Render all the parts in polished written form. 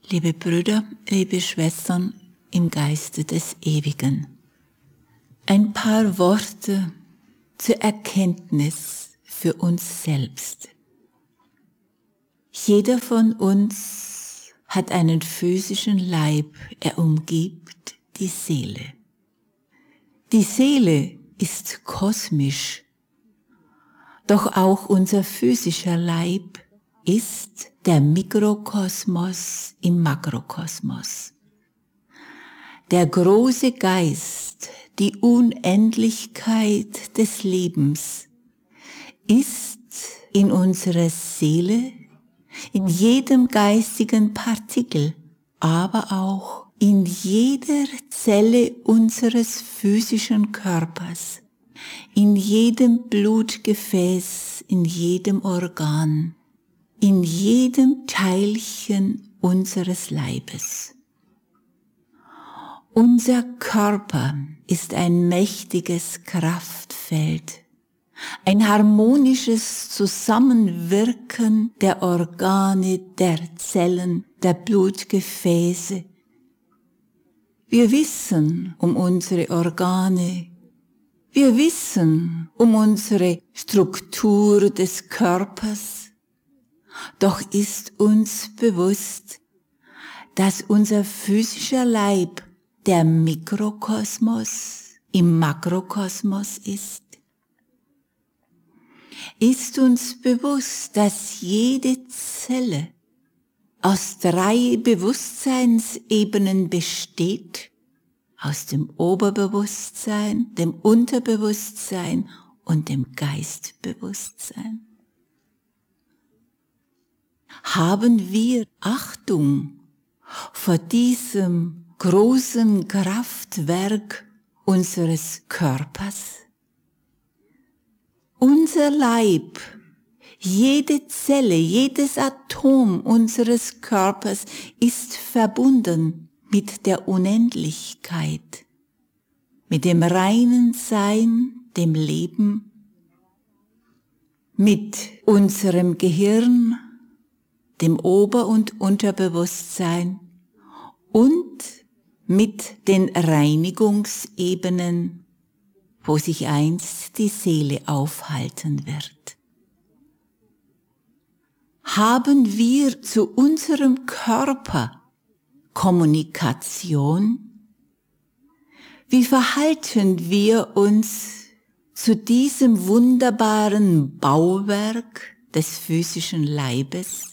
Liebe Brüder, liebe Schwestern im Geiste des Ewigen, ein paar Worte zur Erkenntnis für uns selbst. Jeder von uns hat einen physischen Leib, er umgibt die Seele. Die Seele ist kosmisch, doch auch unser physischer Leib ist der Mikrokosmos im Makrokosmos. Der große Geist, die Unendlichkeit des Lebens, ist in unserer Seele, in jedem geistigen Partikel, aber auch in jeder Zelle unseres physischen Körpers, in jedem Blutgefäß, in jedem Organ, in jedem Teilchen unseres Leibes. Unser Körper ist ein mächtiges Kraftfeld, ein harmonisches Zusammenwirken der Organe, der Zellen, der Blutgefäße. Wir wissen um unsere Organe, wir wissen um unsere Struktur des Körpers, doch ist uns bewusst, dass unser physischer Leib der Mikrokosmos im Makrokosmos ist. Ist uns bewusst, dass jede Zelle aus 3 Bewusstseinsebenen besteht, aus dem Oberbewusstsein, dem Unterbewusstsein und dem Geistbewusstsein? Haben wir Achtung vor diesem großen Kraftwerk unseres Körpers? Unser Leib, jede Zelle, jedes Atom unseres Körpers ist verbunden mit der Unendlichkeit, mit dem reinen Sein, dem Leben, mit unserem Gehirn, dem Ober- und Unterbewusstsein und mit den Reinigungsebenen, wo sich einst die Seele aufhalten wird. Haben wir zu unserem Körper Kommunikation? Wie verhalten wir uns zu diesem wunderbaren Bauwerk des physischen Leibes?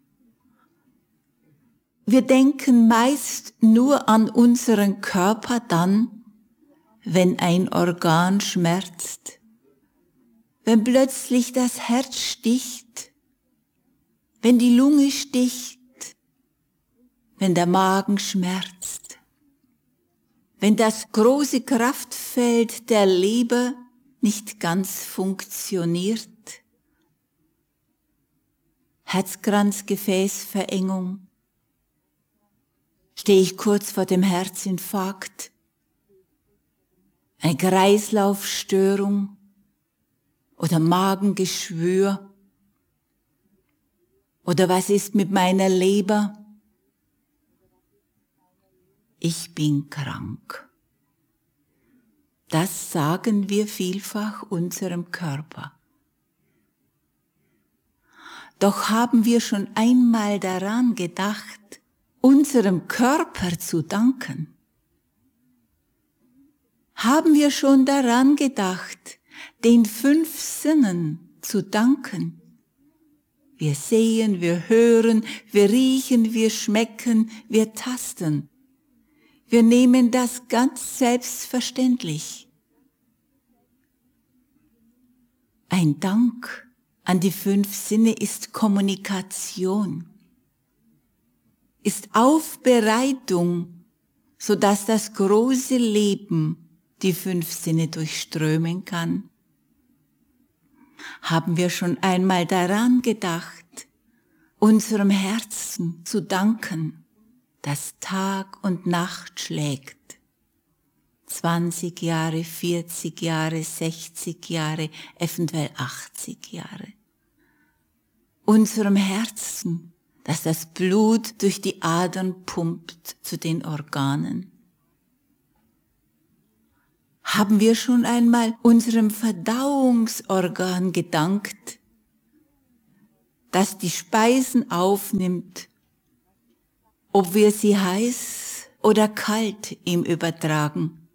Wir denken meist nur an unseren Körper dann, wenn ein Organ schmerzt, wenn plötzlich das Herz sticht, wenn die Lunge sticht, wenn der Magen schmerzt, wenn das große Kraftfeld der Leber nicht ganz funktioniert, Herzkranzgefäßverengung, stehe ich kurz vor dem Herzinfarkt, eine Kreislaufstörung oder Magengeschwür, oder was ist mit meiner Leber? Ich bin krank. Das sagen wir vielfach unserem Körper. Doch haben wir schon einmal daran gedacht, unserem Körper zu danken? Haben wir schon daran gedacht, den 5 Sinnen zu danken? Wir sehen, wir hören, wir riechen, wir schmecken, wir tasten. Wir nehmen das ganz selbstverständlich. Ein Dank an die 5 Sinne ist Kommunikation, ist Aufbereitung, sodass das große Leben die 5 Sinne durchströmen kann. Haben wir schon einmal daran gedacht, unserem Herzen zu danken, das Tag und Nacht schlägt, 20 Jahre, 40 Jahre, 60 Jahre, eventuell 80 Jahre. Unserem Herzen, dass das Blut durch die Adern pumpt zu den Organen? Haben wir schon einmal unserem Verdauungsorgan gedankt, das die Speisen aufnimmt, ob wir sie heiß oder kalt ihm übertragen?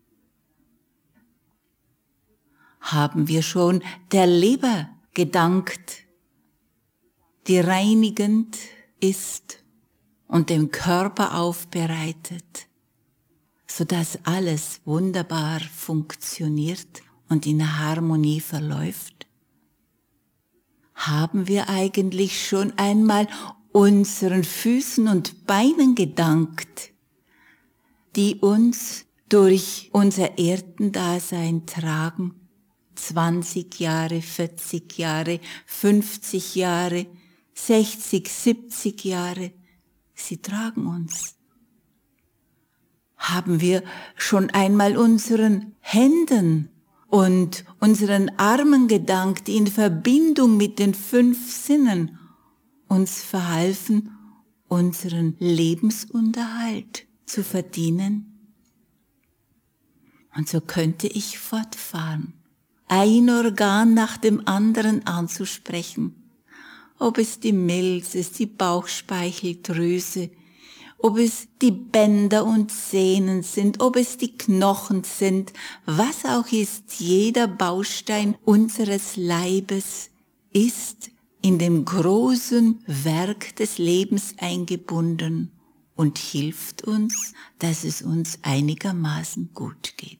Haben wir schon der Leber gedankt, die reinigend ist und den Körper aufbereitet, sodass alles wunderbar funktioniert und in Harmonie verläuft? Haben wir eigentlich schon einmal unseren Füßen und Beinen gedankt, die uns durch unser Erdendasein tragen? 20 Jahre, 40 Jahre, 50 Jahre, 60, 70 Jahre, sie tragen uns. Haben wir schon einmal unseren Händen und unseren Armen gedankt, die in Verbindung mit den 5 Sinnen uns verhalfen, unseren Lebensunterhalt zu verdienen? Und so könnte ich fortfahren, ein Organ nach dem anderen anzusprechen. Ob es die Milz ist, die Bauchspeicheldrüse, ob es die Bänder und Sehnen sind, ob es die Knochen sind, was auch ist, jeder Baustein unseres Leibes ist in dem großen Werk des Lebens eingebunden und hilft uns, dass es uns einigermaßen gut geht.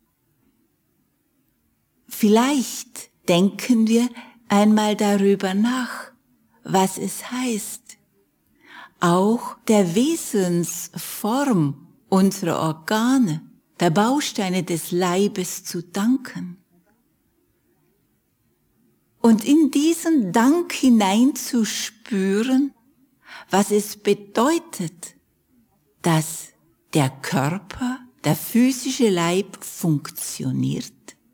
Vielleicht denken wir einmal darüber nach, was es heißt, auch der Wesensform unserer Organe, der Bausteine des Leibes zu danken. Und in diesen Dank hineinzuspüren, was es bedeutet, dass der Körper, der physische Leib funktioniert.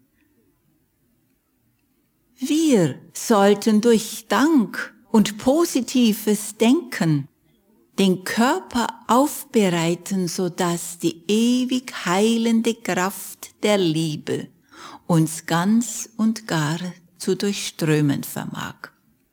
Wir sollten durch Dank und positives Denken den Körper aufbereiten, sodass die ewig heilende Kraft der Liebe uns ganz und gar zu durchströmen vermag.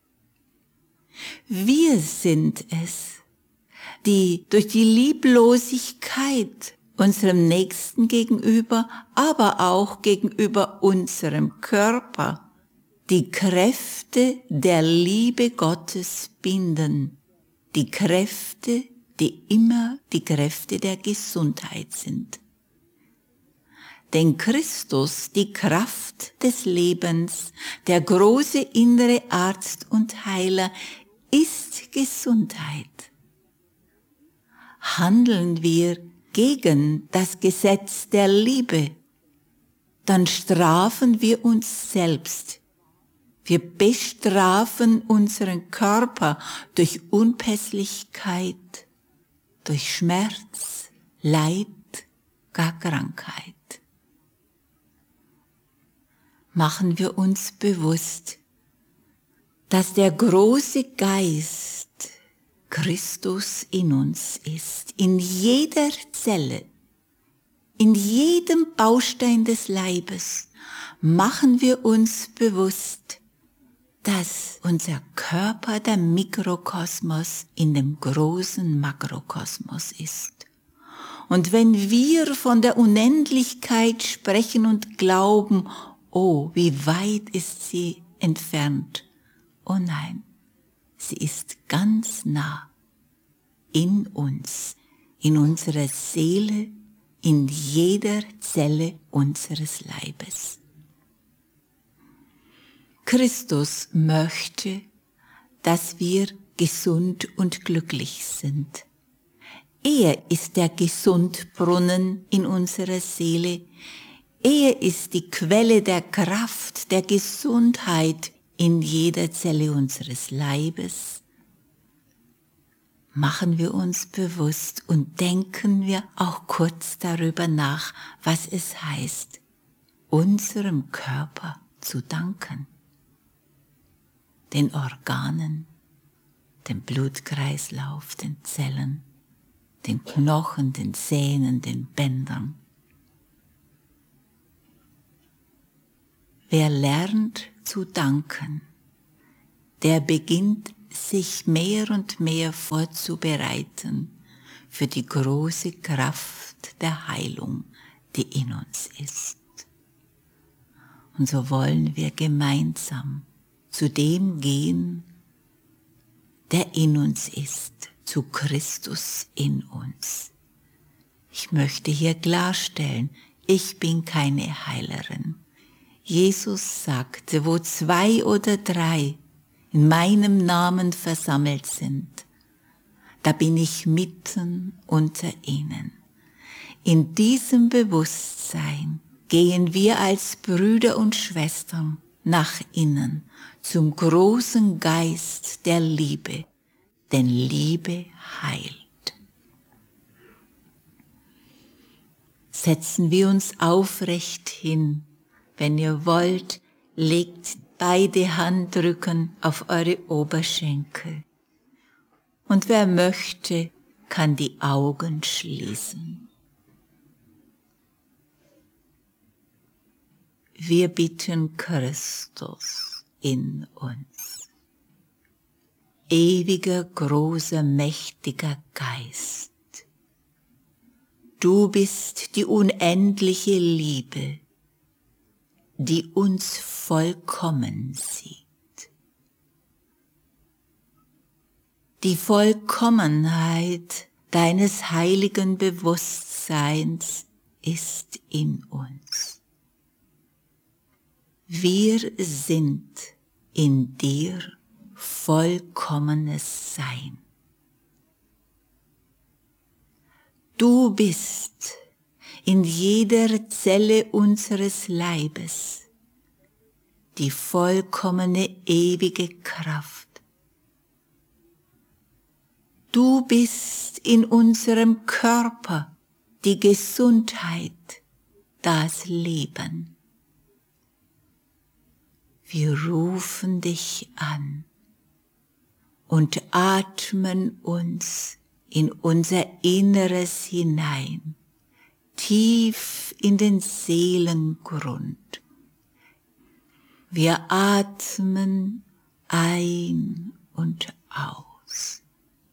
Wir sind es, die durch die Lieblosigkeit unserem Nächsten gegenüber, aber auch gegenüber unserem Körper, die Kräfte der Liebe Gottes binden, die Kräfte, die immer die Kräfte der Gesundheit sind. Denn Christus, die Kraft des Lebens, der große innere Arzt und Heiler, ist Gesundheit. Handeln wir gegen das Gesetz der Liebe, dann strafen wir uns selbst. Wir bestrafen unseren Körper durch Unpässlichkeit, durch Schmerz, Leid, gar Krankheit. Machen wir uns bewusst, dass der große Geist Christus in uns ist, in jeder Zelle, in jedem Baustein des Leibes. Machen wir uns bewusst, dass unser Körper der Mikrokosmos in dem großen Makrokosmos ist. Und wenn wir von der Unendlichkeit sprechen und glauben, oh, wie weit ist sie entfernt? Oh nein, sie ist ganz nah in uns, in unserer Seele, in jeder Zelle unseres Leibes. Christus möchte, dass wir gesund und glücklich sind. Er ist der Gesundbrunnen in unserer Seele. Er ist die Quelle der Kraft, der Gesundheit in jeder Zelle unseres Leibes. Machen wir uns bewusst und denken wir auch kurz darüber nach, was es heißt, unserem Körper zu danken. Den Organen, den Blutkreislauf, den Zellen, den Knochen, den Sehnen, den Bändern. Wer lernt zu danken, der beginnt sich mehr und mehr vorzubereiten für die große Kraft der Heilung, die in uns ist. Und so wollen wir gemeinsam zu dem gehen, der in uns ist, zu Christus in uns. Ich möchte hier klarstellen, ich bin keine Heilerin. Jesus sagte, wo 2 oder 3 in meinem Namen versammelt sind, da bin ich mitten unter ihnen. In diesem Bewusstsein gehen wir als Brüder und Schwestern nach innen zum großen Geist der Liebe, denn Liebe heilt. Setzen wir uns aufrecht hin. Wenn ihr wollt, legt beide Handrücken auf eure Oberschenkel. Und wer möchte, kann die Augen schließen. Wir bitten Christus in uns. Ewiger, großer, mächtiger Geist. Du bist die unendliche Liebe, die uns vollkommen sieht. Die Vollkommenheit deines heiligen Bewusstseins ist in uns. Wir sind in dir vollkommenes Sein. Du bist in jeder Zelle unseres Leibes die vollkommene ewige Kraft. Du bist in unserem Körper die Gesundheit, das Leben. Wir rufen dich an und atmen uns in unser Inneres hinein, tief in den Seelengrund. Wir atmen ein und aus.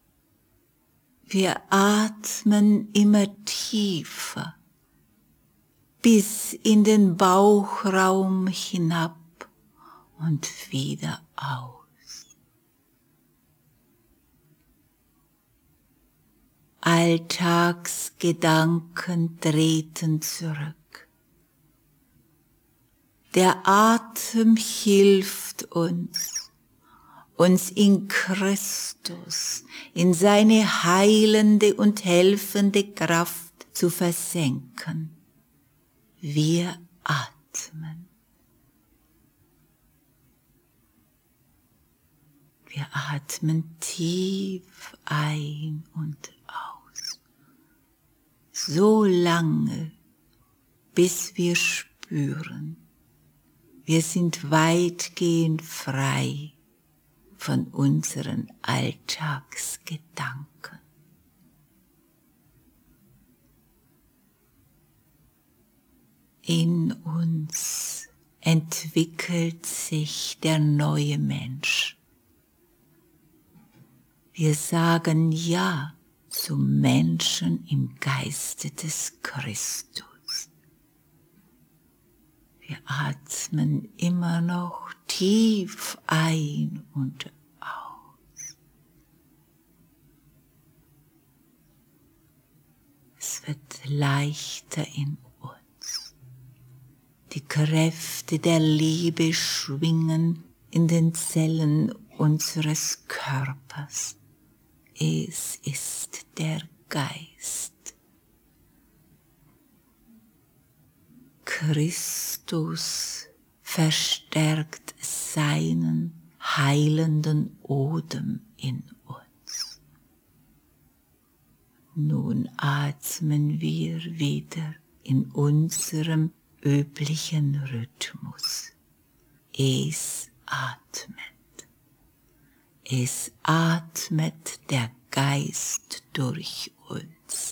Wir atmen immer tiefer, bis in den Bauchraum hinab und wieder aus. Alltagsgedanken treten zurück. Der Atem hilft uns in Christus, in seine heilende und helfende Kraft zu versenken. Wir atmen. Wir atmen tief ein und aus. So lange, bis wir spüren, wir sind weitgehend frei von unseren Alltagsgedanken. In uns entwickelt sich der neue Mensch. Wir sagen Ja zum Menschen im Geiste des Christus. Wir atmen immer noch tief ein und aus. Es wird leichter in uns. Die Kräfte der Liebe schwingen in den Zellen unseres Körpers. Es ist der Geist. Christus verstärkt seinen heilenden Odem in uns. Nun atmen wir wieder in unserem üblichen Rhythmus. Es atmet. Es atmet der Geist durch uns.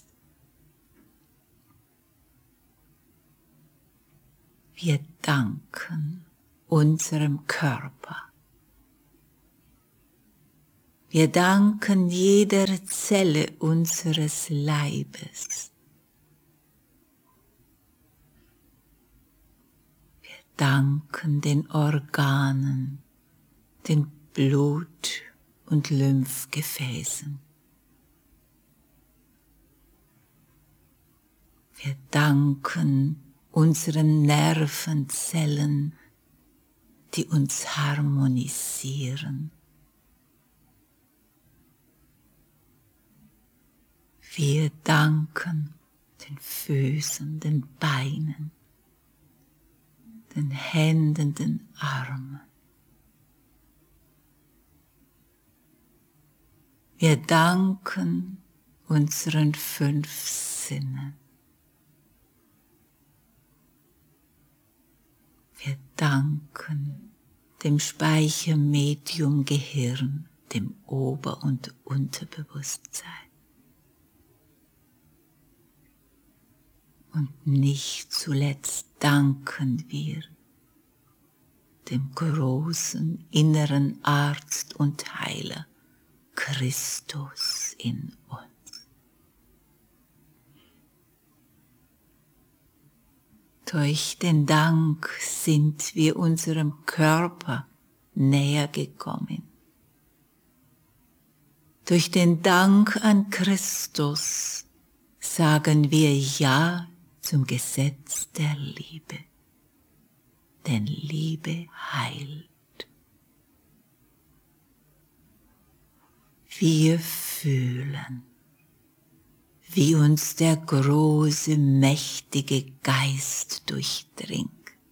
Wir danken unserem Körper. Wir danken jeder Zelle unseres Leibes. Wir danken den Organen, den Blut- und Lymphgefäßen. Wir danken unseren Nervenzellen, die uns harmonisieren. Wir danken den Füßen, den Beinen, den Händen, den Armen. Wir danken unseren 5 Sinnen. Wir danken dem Speichermedium Gehirn, dem Ober- und Unterbewusstsein. Und nicht zuletzt danken wir dem großen inneren Arzt und Heiler, Christus in uns. Durch den Dank sind wir unserem Körper näher gekommen. Durch den Dank an Christus sagen wir Ja zum Gesetz der Liebe. Denn Liebe heilt. Wir fühlen, wie uns der große, mächtige Geist durchdringt.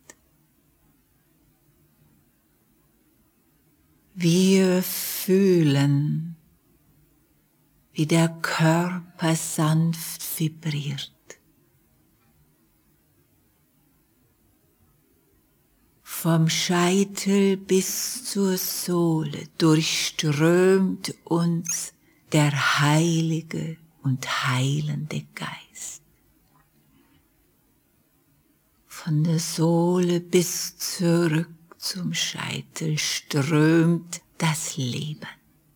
Wir fühlen, wie der Körper sanft vibriert. Vom Scheitel bis zur Sohle durchströmt uns der heilige und heilende Geist. Von der Sohle bis zurück zum Scheitel strömt das Leben.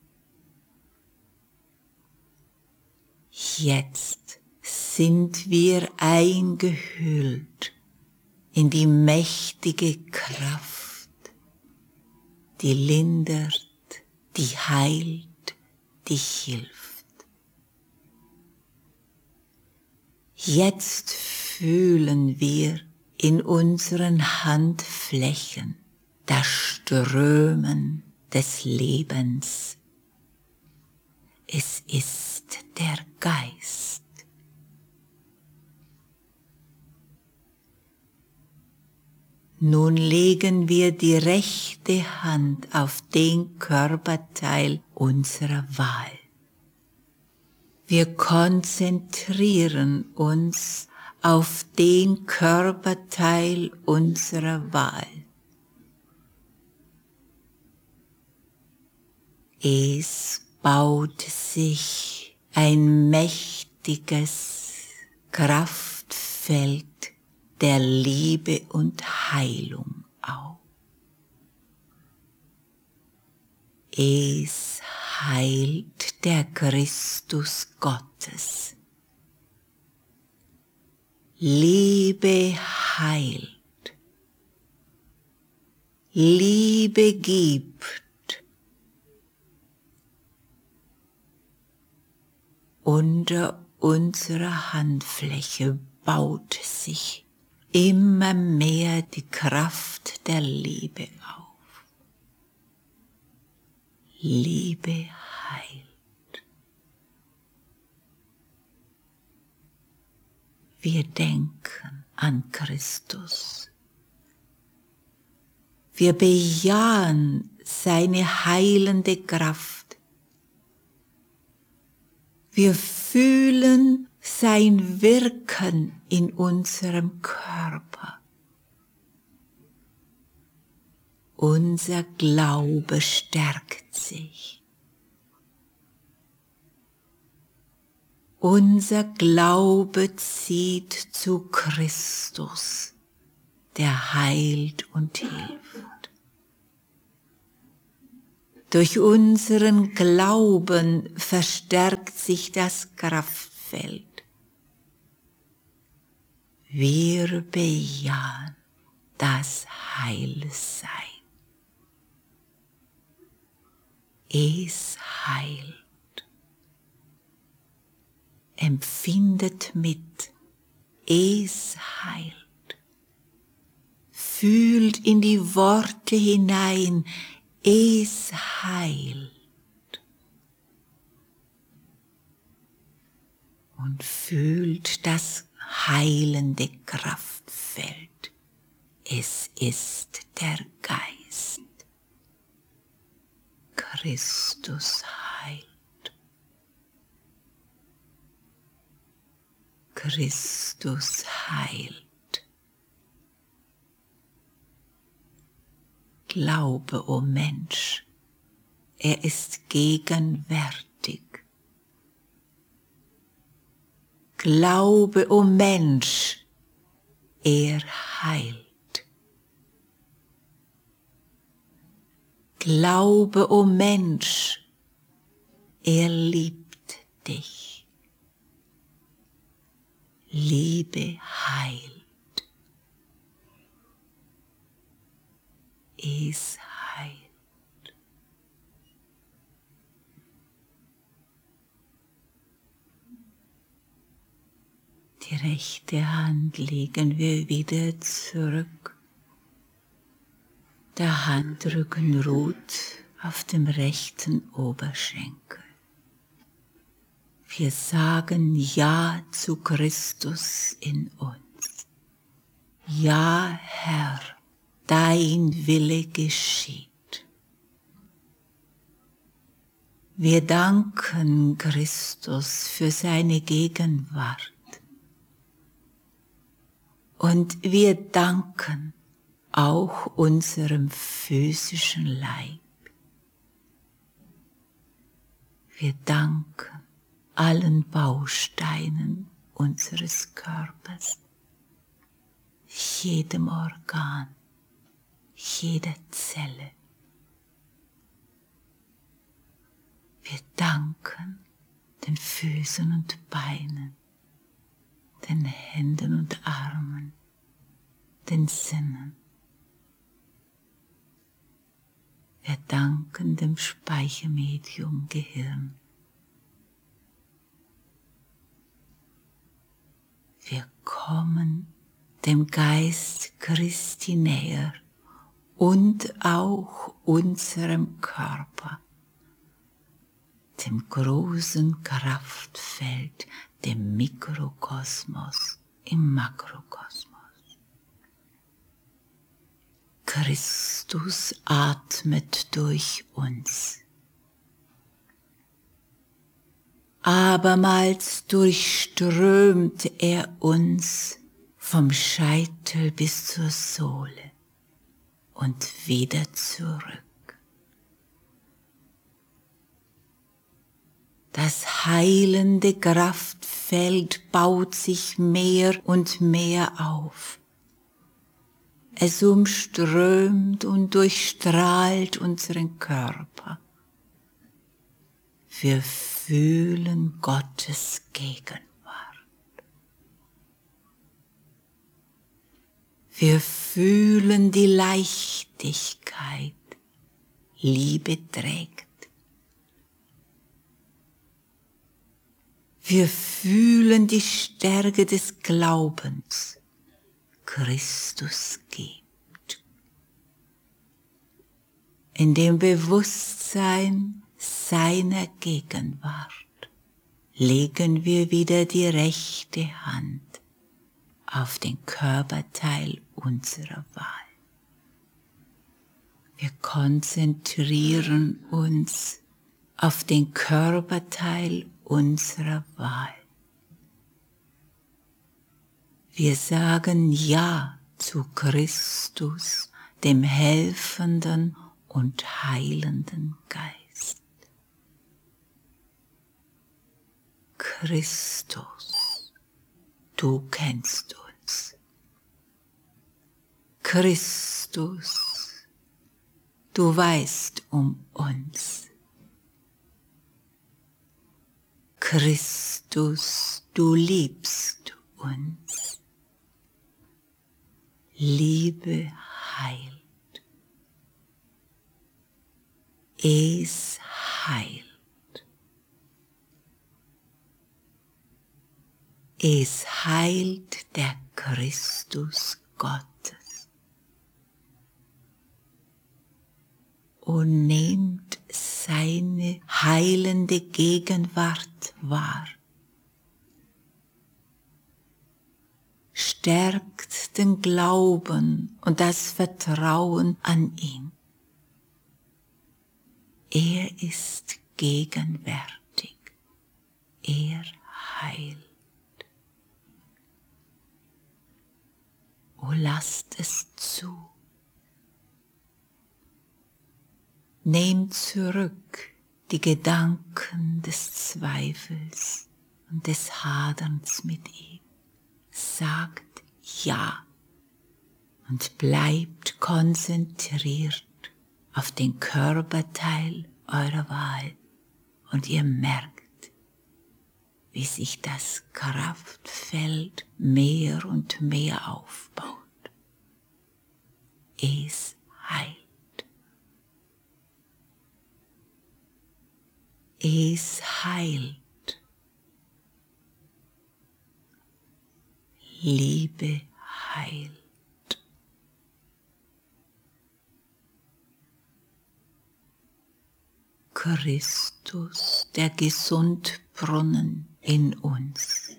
Jetzt sind wir eingehüllt in die mächtige Kraft, die lindert, die heilt, die hilft. Jetzt fühlen wir in unseren Handflächen das Strömen des Lebens. Es ist der Geist. Nun legen wir die rechte Hand auf den Körperteil unserer Wahl. Wir konzentrieren uns auf den Körperteil unserer Wahl. Es baut sich ein mächtiges Kraftfeld der Liebe und Heilung auf. Es heilt der Christus Gottes. Liebe heilt. Liebe gibt. Unter unserer Handfläche baut sich immer mehr die Kraft der Liebe auf. Liebe heilt. Wir denken an Christus. Wir bejahen seine heilende Kraft. Wir fühlen sein Wirken in unserem Körper. Unser Glaube stärkt sich. Unser Glaube zieht zu Christus, der heilt und hilft. Durch unseren Glauben verstärkt sich das Kraftfeld. Wir bejahen das Heilsein. Es heilt. Empfindet mit, es heilt. Fühlt in die Worte hinein, es heilt. Und fühlt das heilende Kraftfeld. Es ist der Geist. Christus heilt. Christus heilt. Glaube, o Mensch, er ist gegenwärtig. Glaube, o Mensch, er heilt. Glaube, o Mensch, er liebt dich. Liebe heilt. Es heilt. Die rechte Hand legen wir wieder zurück. Der Handrücken ruht auf dem rechten Oberschenkel. Wir sagen Ja zu Christus in uns. Ja, Herr, dein Wille geschieht. Wir danken Christus für seine Gegenwart. Und wir danken auch unserem physischen Leib. Wir danken allen Bausteinen unseres Körpers, jedem Organ, jeder Zelle. Wir danken den Füßen und Beinen, den Händen und Armen, den Sinnen. Wir danken dem Speichermedium Gehirn. Wir kommen dem Geist Christi näher und auch unserem Körper, dem großen Kraftfeld, dem Mikrokosmos im Makrokosmos. Christus atmet durch uns. Abermals durchströmt er uns vom Scheitel bis zur Sohle und wieder zurück. Das heilende Kraftfeld baut sich mehr und mehr auf. Es umströmt und durchstrahlt unseren Körper. Wir fühlen Gottes Gegenwart. Wir fühlen die Leichtigkeit. Liebe trägt. Wir fühlen die Stärke des Glaubens. Christus gibt. In dem Bewusstsein seiner Gegenwart legen wir wieder die rechte Hand auf den Körperteil unserer Wahl. Wir konzentrieren uns auf den Körperteil unserer Wahl. Wir sagen Ja zu Christus, dem helfenden und heilenden Geist. Christus, du kennst uns. Christus, du weißt um uns. Christus, du liebst uns. Liebe heilt. Es heilt. Es heilt der Christus Gottes. Und nehmt seine heilende Gegenwart wahr. Stärkt den Glauben und das Vertrauen an ihn. Er ist gegenwärtig. Er heilt. Oh, lasst es zu. Nehmt zurück die Gedanken des Zweifels und des Haderns mit ihm. Sagt Ja und bleibt konzentriert auf den Körperteil eurer Wahl und ihr merkt, wie sich das Kraftfeld mehr und mehr aufbaut. Es heilt. Es heilt. Liebe heilt. Christus, der Gesundbrunnen in uns.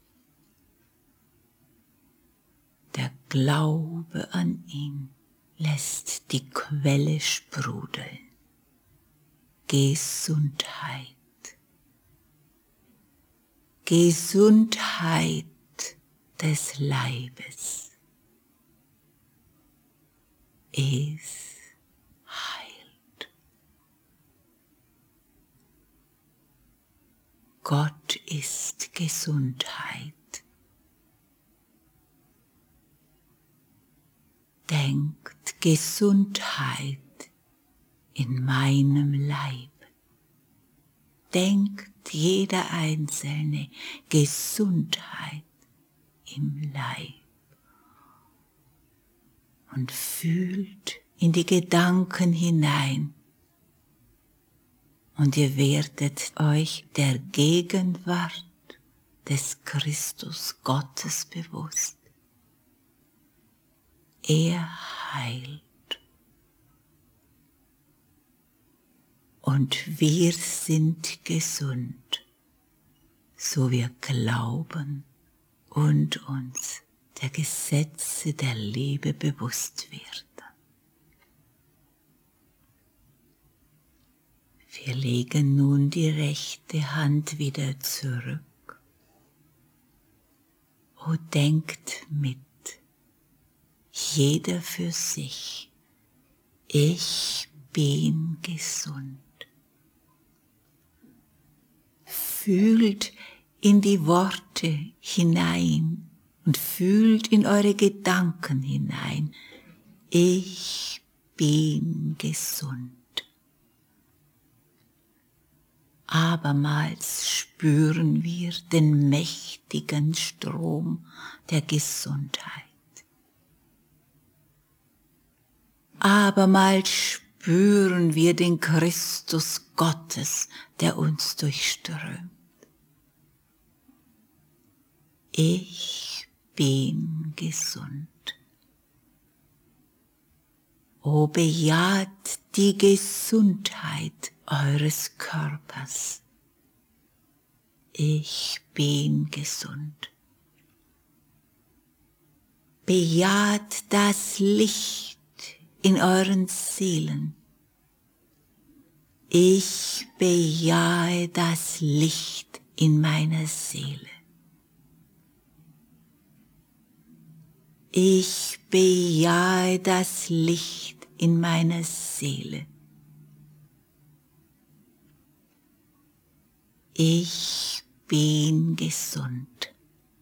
Der Glaube an ihn lässt die Quelle sprudeln. Gesundheit. Gesundheit des Leibes. Es heilt. Gott ist Gesundheit. Denkt Gesundheit in meinem Leib. Denkt jeder Einzelne Gesundheit im Leib. Und fühlt in die Gedanken hinein. Und ihr werdet euch der Gegenwart des Christus Gottes bewusst. Er heilt. Und wir sind gesund, so wir glauben und uns der Gesetze der Liebe bewusst werden. Wir legen nun die rechte Hand wieder zurück. O denkt mit, jeder für sich, ich bin gesund. Fühlt in die Worte hinein und fühlt in eure Gedanken hinein. Ich bin gesund. Abermals spüren wir den mächtigen Strom der Gesundheit. Abermals spüren wir den Christus Gottes, der uns durchströmt. Ich bin gesund. O bejaht die Gesundheit eures Körpers. Ich bin gesund. Bejaht das Licht in euren Seelen. Ich bejahe das Licht in meiner Seele. Ich bejahe das Licht in meiner Seele. Ich bin gesund.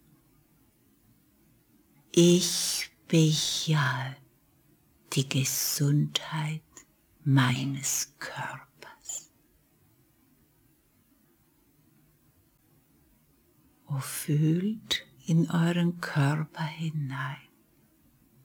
Ich bejahe die Gesundheit meines Körpers. Und fühlt in euren Körper hinein.